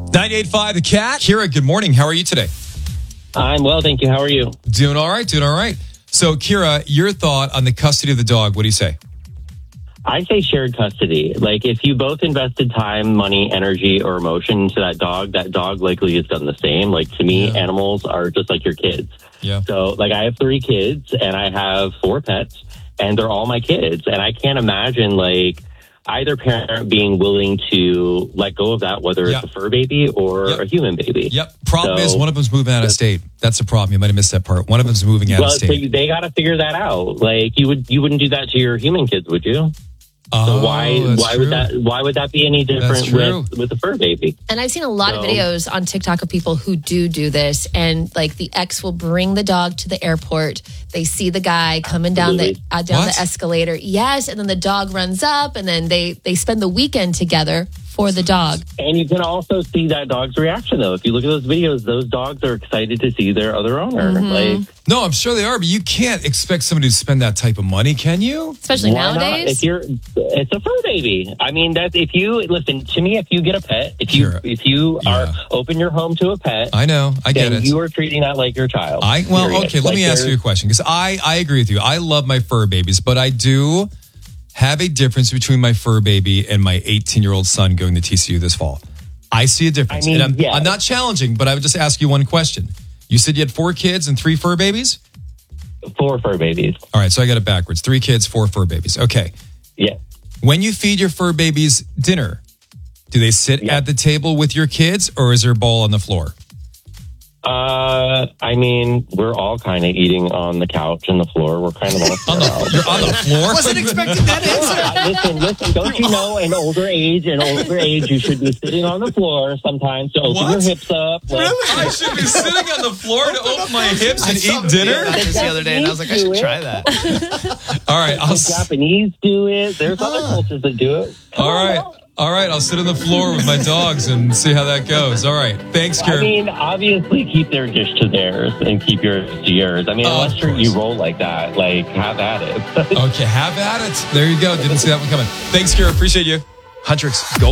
98.5 The Cat. Kira, good morning. How are you today? I'm well, thank you. How are you? Doing all right. So, Kira, your thought on the custody of the dog. What do you say? I say shared custody. Like, if you both invested time, money, energy, or emotion into that dog likely has done the same. Like, to me, animals are just like your kids. Yeah. So, like, I have 3 kids, and I have 4 pets, and they're all my kids. And I can't imagine, like, either parent being willing to let go of that, whether it's a fur baby or a human baby. Yep. Problem is, one of them's moving out of state. That's the problem. You might have missed that part. One of them's moving out of state. So they got to figure that out. Like, you wouldn't do that to your human kids, would you? So why would that be any different with the fur baby? And I've seen a lot of videos on TikTok of people who do this, and like the ex will bring the dog to the airport. They see the guy coming down the escalator. Yes, and then the dog runs up, and then they spend the weekend together for the dog. And you can also see that dog's reaction, though. If you look at those videos, those dogs are excited to see their other owner. No, I'm sure they are, but you can't expect somebody to spend that type of money, can you? Especially nowadays. It's a fur baby. I mean, that's if you listen to me. If you get a pet, if you are open your home to a pet, I know, I get it. You are treating that like your child. Let me ask you a question, because I agree with you. I love my fur babies, but I do have a difference between my fur baby and my 18-year-old son going to TCU this fall. I see a difference. I'm not challenging, but I would just ask you one question. You said you had 4 kids and 3 fur babies? 4 fur babies. All right, so I got it backwards. 3 kids, 4 fur babies. Okay. Yeah. When you feed your fur babies dinner, do they sit at the table with your kids, or is there a bowl on the floor? I mean, we're all kind of eating on the couch and the floor. We're kind of all You're on the floor? Wasn't expecting that answer. Listen, don't you know in older age, you should be sitting on the floor sometimes to open your hips up. Really? I should be sitting on the floor to open my hips and eat dinner? I did the other day, and I was like, I should try that. All right. The Japanese do it. There's other cultures that do it. All right, I'll sit on the floor with my dogs and see how that goes. All right, thanks, Karen. I mean, obviously, keep their dish to theirs and keep yours to yours. I mean, unless you roll like that, like, have at it. Okay, have at it. There you go. Didn't see that one coming. Thanks, Karen. Appreciate you. Huntrix, go.